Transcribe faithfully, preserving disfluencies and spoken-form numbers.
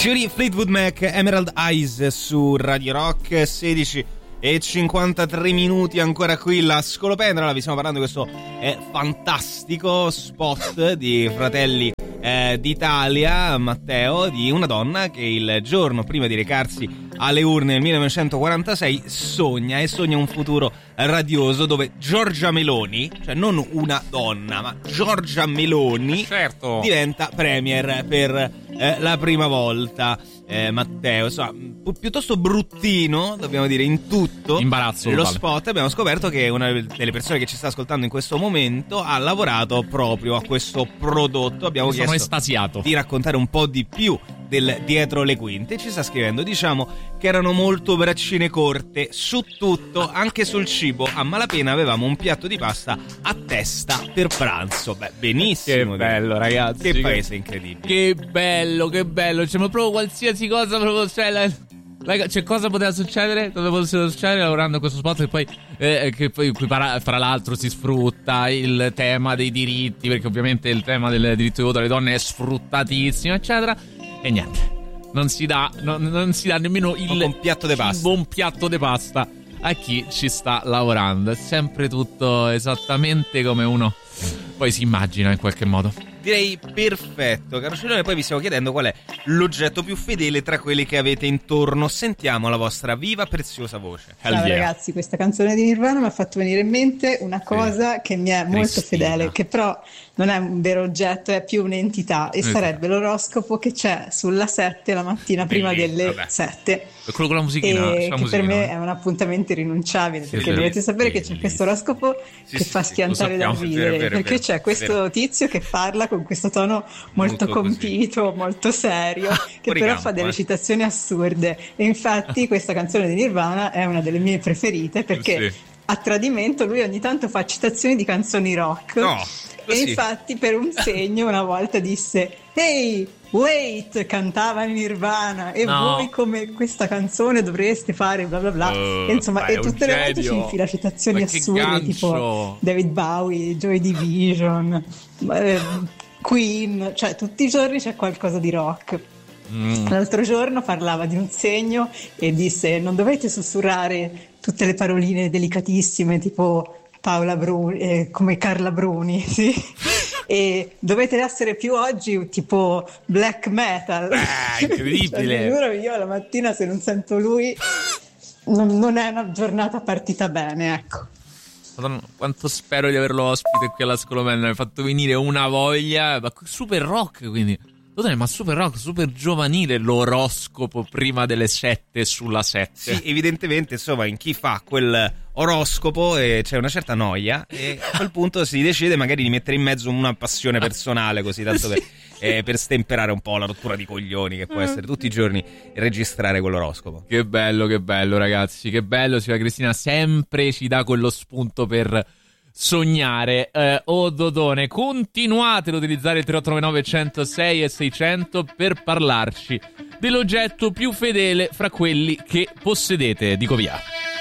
Fury, Fleetwood Mac, Emerald Eyes su Radio Rock. Sedici e cinquantatré minuti ancora qui la Scolopendra. Vi stiamo parlando di questo eh, fantastico spot di Fratelli eh, d'Italia, Matteo, di una donna che il giorno prima di recarsi alle urne nel millenovecentoquarantasei sogna e sogna un futuro radioso dove Giorgia Meloni, cioè non una donna ma Giorgia Meloni, certo, diventa premier per eh, la prima volta. eh, Matteo, insomma, piuttosto bruttino, dobbiamo dire, in tutto imbarazzo lo totale. spot. Abbiamo scoperto che una delle persone che ci sta ascoltando in questo momento ha lavorato proprio a questo prodotto. Abbiamo Sono chiesto estasiato di raccontare un po' di più del dietro le quinte. Ci sta scrivendo, diciamo che erano molto braccine corte su tutto, anche sul cibo. A malapena avevamo un piatto di pasta a testa per pranzo. Beh, benissimo. Che bello, ragazzi. Che che paese incredibile. Che bello, che bello. Cioè, ma proprio qualsiasi cosa, proprio, cioè, la, la, cioè, cosa poteva succedere? Cosa poteva succedere lavorando a questo spot che poi, eh, che poi fra, fra l'altro si sfrutta il tema dei diritti, perché ovviamente il tema del diritto di voto alle donne è sfruttatissimo, eccetera. E niente, non si dà, non, non si dà nemmeno il un piatto di pasta. buon piatto di pasta a chi ci sta lavorando. È sempre tutto esattamente come uno poi si immagina in qualche modo. Direi perfetto, caro Cellone. Poi vi stiamo chiedendo qual è l'oggetto più fedele tra quelli che avete intorno. Sentiamo la vostra viva, preziosa voce. Ciao yeah. ragazzi, questa canzone di Nirvana mi ha fatto venire in mente una cosa sì. che mi è molto Cristina. fedele, che però non è un vero oggetto, è più un'entità, e esatto. sarebbe l'oroscopo che c'è sulla sette la mattina prima Bellì, delle vabbè. sette. Quello con la musichina, e che musichina. per me è un appuntamento irrinunciabile, sì, perché dovete sapere che c'è questo oroscopo sì, che sì, fa sì, schiantare da ridere, vero, vero, perché vero, c'è questo vero. tizio che parla con questo tono molto, molto compito, così. molto serio, che però campo, fa delle eh. citazioni assurde, e infatti questa canzone di Nirvana è una delle mie preferite, perché sì. a tradimento lui ogni tanto fa citazioni di canzoni rock, no, e infatti per un segno una volta disse "Hey, wait", cantava in Nirvana, e no. voi come questa canzone dovreste fare bla bla bla, uh, e insomma, e tutte le volte ci infila citazioni assurde tipo David Bowie, Joy Division, eh, Queen, cioè tutti i giorni c'è qualcosa di rock. Mm. L'altro giorno parlava di un segno e disse: non dovete sussurrare tutte le paroline delicatissime tipo Paola Bruni, eh, come Carla Bruni, sì? E dovete essere più oggi tipo black metal. Ah, incredibile. Cioè, giuro, io la mattina se non sento lui non, non è una giornata partita bene, ecco. Madonna, quanto spero di averlo ospite qui alla Scolopendra, mi ha fatto venire una voglia, super rock, quindi ma super rock, super giovanile l'oroscopo prima delle sette sulla sette. Sì, evidentemente, insomma, in chi fa quel oroscopo eh, c'è una certa noia, e a quel punto si decide magari di mettere in mezzo una passione personale, così tanto sì. per, eh, per stemperare un po' la rottura di coglioni che può essere tutti i giorni registrare quell'oroscopo. Che bello, che bello ragazzi, che bello. Signora Cristina sempre ci dà quello spunto per sognare. eh, oh Dodone, continuate ad utilizzare il tre otto nove nove uno zero sei e seicento per parlarci dell'oggetto più fedele fra quelli che possedete. Dico via.